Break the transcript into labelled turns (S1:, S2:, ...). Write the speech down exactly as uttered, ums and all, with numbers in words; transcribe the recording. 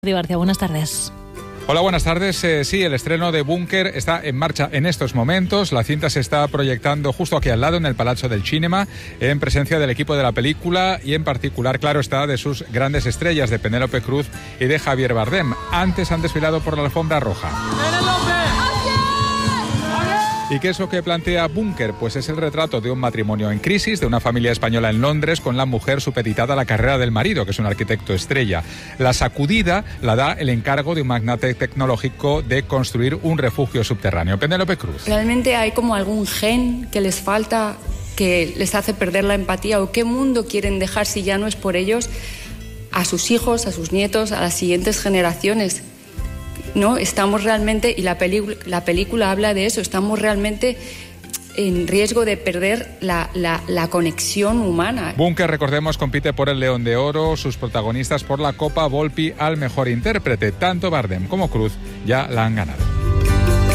S1: García, buenas tardes.
S2: Hola, buenas tardes. Eh, sí, el estreno de Búnker está en marcha en estos momentos. La cinta se está proyectando justo aquí al lado, en el Palazzo del Cinema, en presencia del equipo de la película y en particular, claro está, de sus grandes estrellas, de Penélope Cruz y de Javier Bardem. Antes han desfilado por la alfombra roja. ¿Y qué es lo que plantea Búnker? Pues es el retrato de un matrimonio en crisis, de una familia española en Londres con la mujer supeditada a la carrera del marido, que es un arquitecto estrella. La sacudida la da el encargo de un magnate tecnológico de construir un refugio subterráneo. Penélope Cruz.
S3: Realmente hay como algún gen que les falta, que les hace perder la empatía, o qué mundo quieren dejar si ya no es por ellos, a sus hijos, a sus nietos, a las siguientes generaciones. No, estamos realmente, y la, peli, la película habla de eso, estamos realmente en riesgo de perder la, la, la conexión humana.
S2: Búnker, recordemos, compite por el León de Oro, sus protagonistas por la Copa Volpi al mejor intérprete. Tanto Bardem como Cruz ya la han ganado.